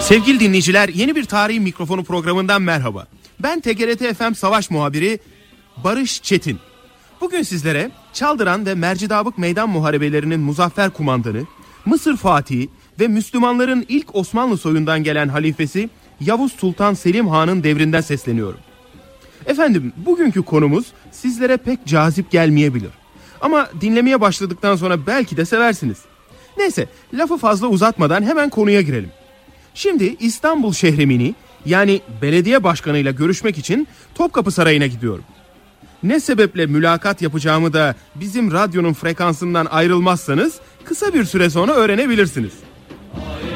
Sevgili dinleyiciler, yeni bir Tarihi Mikrofonu programından merhaba. Ben TGRT FM Savaş Muhabiri Barış Çetin. Bugün sizlere Çaldıran ve Mercidabık Meydan Muharebelerinin muzaffer kumandanı, Mısır Fatihi ve Müslümanların ilk Osmanlı soyundan gelen halifesi Yavuz Sultan Selim Han'ın devrinden sesleniyorum. Efendim, bugünkü konumuz sizlere pek cazip gelmeyebilir. Ama dinlemeye başladıktan sonra belki de seversiniz. Neyse, lafı fazla uzatmadan hemen konuya girelim. Şimdi İstanbul Şehremini, yani belediye başkanıyla görüşmek için Topkapı Sarayı'na gidiyorum. Ne sebeple mülakat yapacağımı da bizim radyonun frekansından ayrılmazsanız kısa bir süre sonra öğrenebilirsiniz.